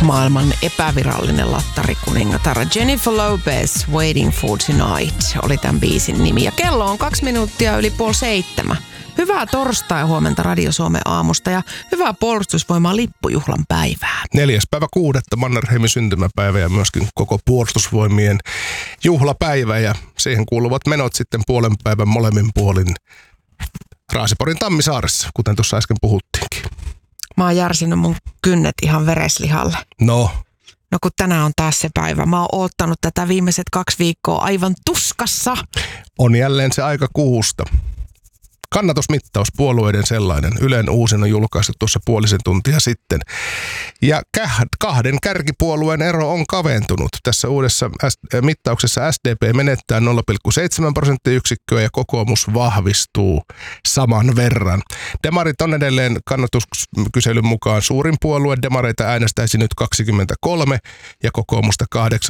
Maailman epävirallinen lattarikuningatar Jennifer Lopez, Waiting for Tonight, oli tämän biisin nimi. Ja kello on 2 minuuttia yli 6:30. Hyvää torstai-huomenta Radio Suomen aamusta ja hyvää Puolustusvoimaa lippujuhlan päivää. 4.6. Mannerheimin syntymäpäivä ja myöskin koko Puolustusvoimien juhlapäivä. Ja siihen kuuluvat menot sitten puolen päivän molemmin puolin Raaseporin Tammisaaressa, kuten tuossa äsken puhuttiinkin. Mä oon järsinyt mun kynnet ihan vereslihalle. No kun tänään on taas se päivä. Mä oon oottanut tätä viimeiset 2 viikkoa aivan tuskassa. On jälleen se aika kuusta. Kannatusmittaus, puolueiden sellainen. Ylen uusin on julkaistu tuossa puolisen tuntia sitten. Ja 2 kärkipuolueen ero on kaventunut. Tässä uudessa mittauksessa SDP menettää 0,7 prosenttiyksikköä ja kokoomus vahvistuu saman verran. Demarit on edelleen kannatuskyselyn mukaan suurin puolue. Demareita äänestäisi nyt 23 ja kokoomusta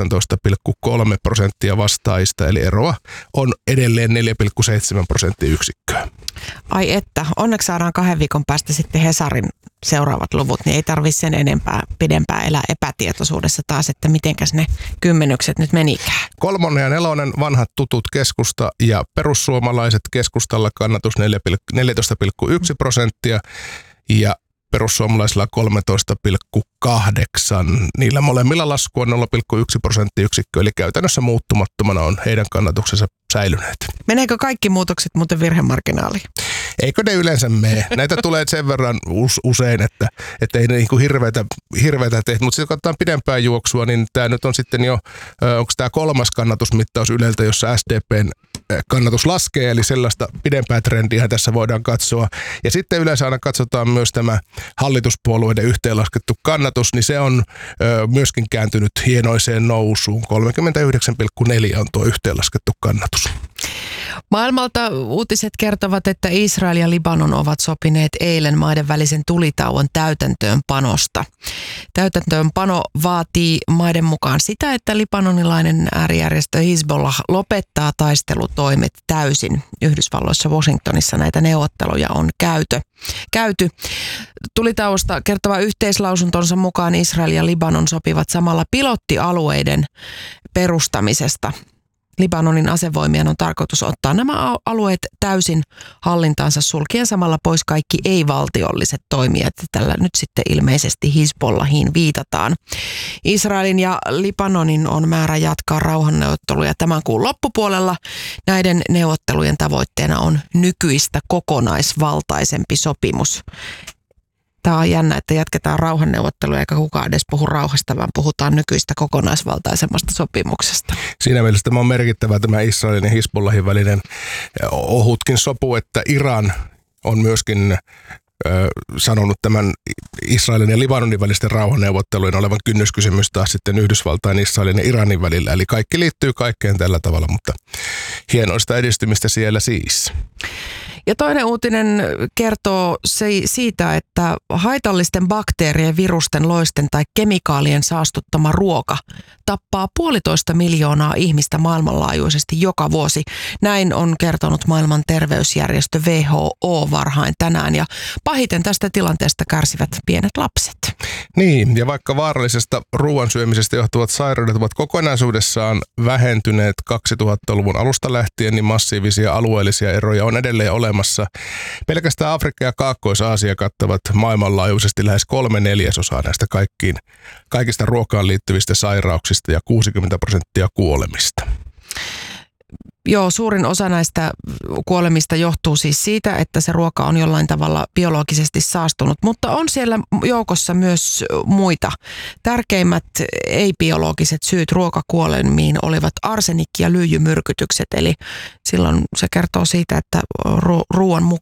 18,3% vastaajista. Eli eroa on edelleen 4,7 prosenttiyksikköä. Ai että, onneksi saadaan 2 viikon päästä sitten Hesarin seuraavat luvut, niin ei tarvitse sen pidempään elää epätietoisuudessa taas, että mitenkäs ne kymmenykset nyt menikään. 3. ja 4. vanhat tutut Keskusta ja perussuomalaiset. Keskustalla kannatus 14,1% ja perussuomalaisilla 13,8. Niillä molemmilla lasku on 0,1 prosenttiyksikköä, eli käytännössä muuttumattomana on heidän kannatuksensa säilyneet. Meneekö kaikki muutokset muuten virhemarginaaliin? Eikö ne yleensä mene? Näitä tulee sen verran usein, että ei ne niinku hirveätä tehty. Mutta sitten kun katsotaan pidempään juoksua, niin tämä nyt on sitten jo, onko tämä 3. kannatusmittaus Yleltä, jossa SDPn kannatus laskee, eli sellaista pidempää trendiä tässä voidaan katsoa. Ja sitten yleensä aina katsotaan myös tämä hallituspuolueiden yhteenlaskettu kannatus, niin se on myöskin kääntynyt hienoiseen nousuun. 39,4 on tuo yhteenlaskettu kannatus. Maailmalta uutiset kertovat, että Israel ja Libanon ovat sopineet eilen maiden välisen tulitauon täytäntöönpanosta. Täytäntöönpano vaatii maiden mukaan sitä, että libanonilainen äärijärjestö Hizbollah lopettaa taistelutoimet täysin. Yhdysvalloissa Washingtonissa näitä neuvotteluja on käyty. Tulitauosta kertova yhteislausuntonsa mukaan Israel ja Libanon sopivat samalla pilottialueiden perustamisesta. Libanonin asevoimien on tarkoitus ottaa nämä alueet täysin hallintaansa sulkien samalla pois kaikki ei-valtiolliset toimijat. Tällä nyt sitten ilmeisesti Hizbollahiin viitataan. Israelin ja Libanonin on määrä jatkaa rauhanneuvotteluja tämän kuun loppupuolella. Näiden neuvottelujen tavoitteena on nykyistä kokonaisvaltaisempi sopimus. Tämä on jännä, että jatketaan rauhanneuvotteluja eikä kukaan edes puhu rauhasta, vaan puhutaan nykyistä kokonaisvaltaisemmasta sopimuksesta. Siinä mielessä tämä on merkittävä tämä Israelin ja Hizbollahin välinen ohutkin sopu, että Iran on myöskin sanonut tämän Israelin ja Libanonin välisten rauhanneuvottelujen olevan kynnyskysymys taas sitten Yhdysvaltain, Israelin ja Iranin välillä. Eli kaikki liittyy kaikkeen tällä tavalla, mutta hienoista edistymistä siellä siis. Ja toinen uutinen kertoo siitä, että haitallisten bakteerien, virusten, loisten tai kemikaalien saastuttama ruoka tappaa 1,5 miljoonaa ihmistä maailmanlaajuisesti joka vuosi. Näin on kertonut maailman terveysjärjestö WHO varhain tänään ja pahiten tästä tilanteesta kärsivät pienet lapset. Niin, ja vaikka vaarallisesta ruoan syömisestä johtuvat sairaudet ovat kokonaisuudessaan vähentyneet 2000-luvun alusta lähtien, niin massiivisia alueellisia eroja on edelleen olemassa. Pelkästään Afrikka ja Kaakkois-Aasia kattavat maailmanlaajuisesti lähes 3/4 näistä kaikista ruokaan liittyvistä sairauksista ja 60% kuolemista. Joo, suurin osa näistä kuolemista johtuu siis siitä, että se ruoka on jollain tavalla biologisesti saastunut, mutta on siellä joukossa myös muita. Tärkeimmät ei-biologiset syyt ruokakuolemiin olivat arsenikki- ja lyijymyrkytykset, eli silloin se kertoo siitä, että ruoan